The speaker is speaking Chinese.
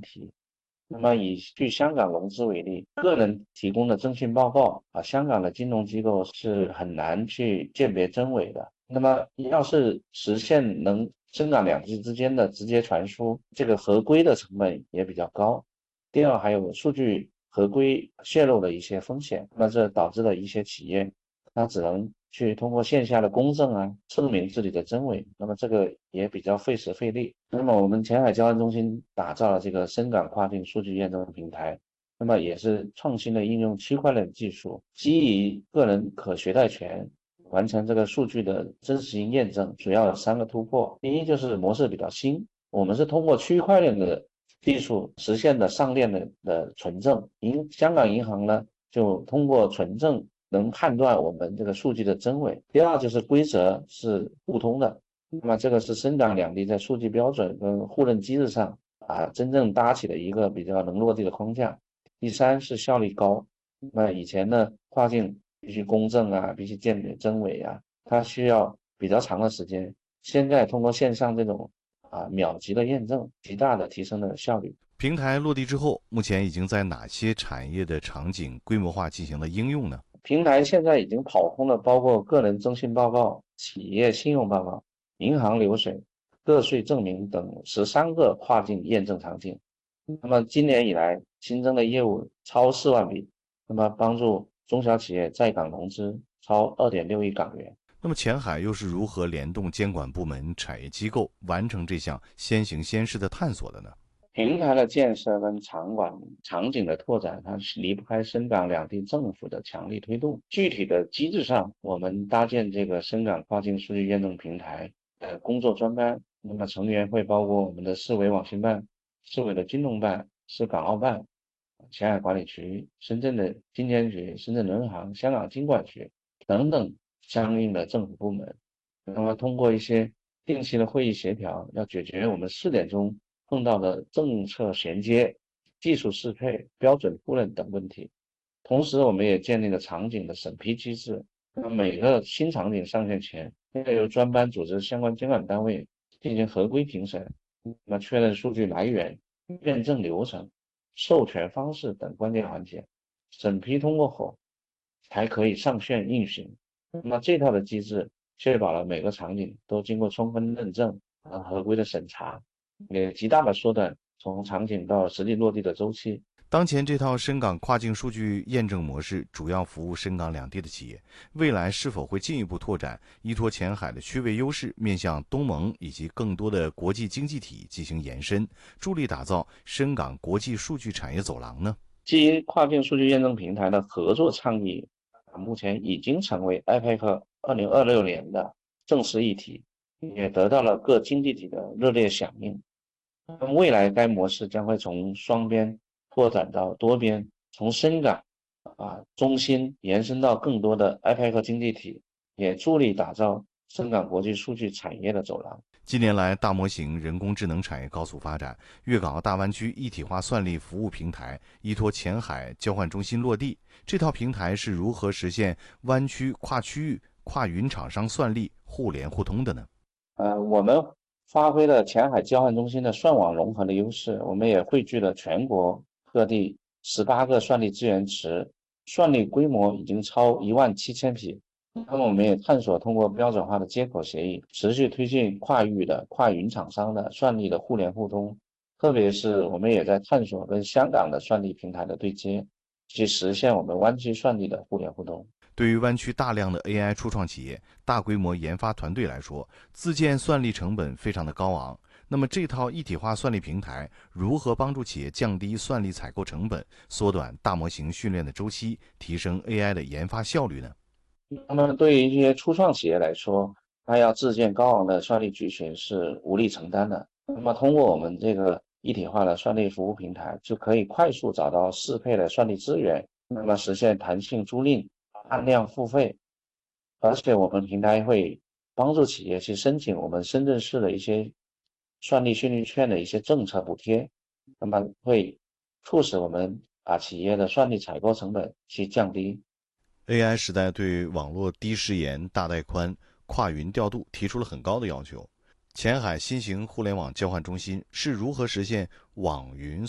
题。那么据香港融资为例，个人提供的征信报告香港的金融机构是很难去鉴别真伪的。那么要是实现能深港两地之间的直接传输，这个合规的成本也比较高。第二，还有数据合规泄露的一些风险，那这导致了一些企业它只能去通过线下的公证证明自己的真伪，那么这个也比较费时费力。那么我们前海交换中心打造了这个深港跨境数据验证平台，那么也是创新的应用区块链技术，基于个人可携带权，完成这个数据的真实性验证。主要有3个突破。第一，就是模式比较新，我们是通过区块链的技术实现的上链的存证。香港银行呢，就通过存证能判断我们这个数据的真伪。第二，就是规则是互通的，那么这个是深港两地在数据标准跟互认机制上真正搭起了一个比较能落地的框架。第三是效率高，那以前呢跨境必须公证必须鉴别真伪它需要比较长的时间，现在通过线上这种秒级的验证，极大的提升了效率。 平台落地之后，目前已经在哪些产业的场景规模化进行了应用呢？ 平台现在已经跑通了包括个人征信报告、企业信用报告、银行流水、个税证明等13个跨境验证场景。那么今年以来新增的业务超4万笔，那么帮助中小企业在港融资超2.6亿港元。 那么前海又是如何联动监管部门、产业机构完成这项先行先试的探索的呢？ 平台的建设跟场景的拓展，它是离不开深港两地政府的强力推动。具体的机制上，我们搭建这个深港跨境数据验证平台的工作专班，那么成员会包括我们的市委网信办、市委的金融办、市港澳办、前海管理局、深圳的金监局、深圳轮行、香港经管局等等相应的政府部门。那么通过一些定期的会议协调，要解决我们试点中碰到的政策衔接、技术适配、标准互认等问题。同时，我们也建立了场景的审批机制。那每个新场景上线前，要由专班组织相关监管单位进行合规评审，那么确认数据来源、验证流程、授权方式等关键环节。审批通过后，才可以上线运行。那么这套的机制确保了每个场景都经过充分认证和合规的审查，也极大的缩短从场景到实际落地的周期。 当前这套深港跨境数据验证模式主要服务深港两地的企业，未来是否会进一步拓展依托前海的区位优势，面向东盟以及更多的国际经济体进行延伸，助力打造深港国际数据产业走廊呢？ 基于跨境数据验证平台的合作倡议，目前已经成为 IPEC 2026年的正式议题，也得到了各经济体的热烈响应。未来该模式将会从双边拓展到多边，从深港中心延伸到更多的 IPEC 经济体，也助力打造深港国际数据产业的走廊。 近年来，大模型人工智能产业高速发展，粤港澳大湾区一体化算力服务平台依托前海交换中心落地。这套平台是如何实现湾区跨区域、跨云厂商算力互联互通的呢？ 我们发挥了前海交换中心的算网融合的优势，我们也汇聚了全国各地18个算力资源池，算力规模已经超17000匹。那么我们也探索通过标准化的接口协议，持续推进跨域的跨云厂商的算力的互联互通。特别是我们也在探索跟香港的算力平台的对接，去实现我们湾区算力的互联互通。 对于湾区大量的 AI 初创企业、大规模研发团队来说，自建算力成本非常的高昂。那么这套一体化算力平台如何帮助企业降低算力采购成本，缩短大模型训练的周期，提升 AI 的研发效率呢？ 那么对于一些初创企业来说，它要自建高昂的算力集群是无力承担的。那么通过我们这个一体化的算力服务平台，就可以快速找到适配的算力资源，那么实现弹性租赁、按量付费。而且我们平台会帮助企业去申请我们深圳市的一些算力训练券的一些政策补贴，那么会促使我们企业的算力采购成本去降低。 AI 时代对网络低时延、大带宽、跨云调度提出了很高的要求。前海新型互联网交换中心是如何实现网云